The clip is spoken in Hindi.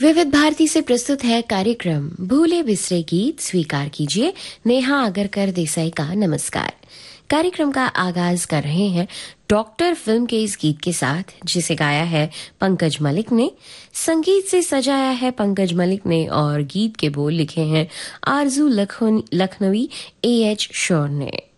विविध भारती से प्रस्तुत है कार्यक्रम भूले बिसरे गीत। स्वीकार कीजिए नेहा आगरकर देसाई का नमस्कार। कार्यक्रम का आगाज कर रहे हैं डॉक्टर फिल्म के इस गीत के साथ, जिसे गाया है पंकज मलिक ने, संगीत से सजाया है पंकज मलिक ने और गीत के बोल लिखे हैं आरजू लखनवी AH शोर ने।